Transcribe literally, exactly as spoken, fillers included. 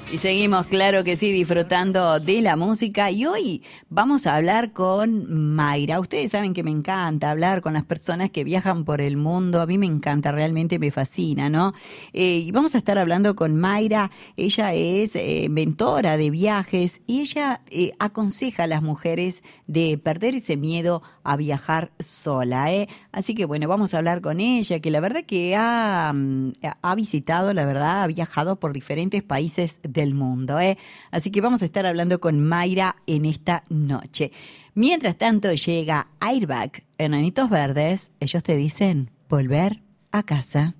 Y seguimos, claro que sí, disfrutando de la música. Y hoy vamos a hablar con Mayra. Ustedes saben que me encanta hablar con las personas que viajan por el mundo. A mí me encanta, realmente me fascina, ¿no? Eh, y vamos a estar hablando con Mayra. Ella es eh, mentora de viajes y ella eh, aconseja a las mujeres de perder ese miedo a viajar sola, ¿eh? Así que bueno, vamos a hablar con ella, que la verdad que ha, ha visitado, la verdad, ha viajado por diferentes países del mundo, ¿eh? Así que vamos a estar hablando con Mayra en esta noche. Mientras tanto llega Airbag, Enanitos Verdes, ellos te dicen volver a casa.